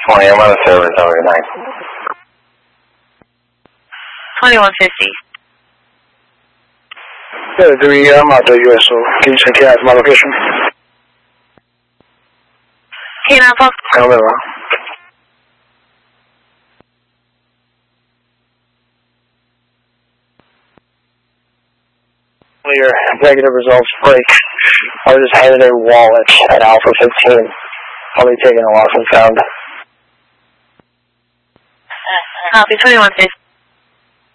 20, I'm on the server, over 9. 2150. Yeah, 3, I'm out there, USO. Can you send KI to my location? K9 Fox. Come around. Your negative results break. I was just handed a wallet at Alpha 15. I'll be taking a loss and found. Copy, 2150.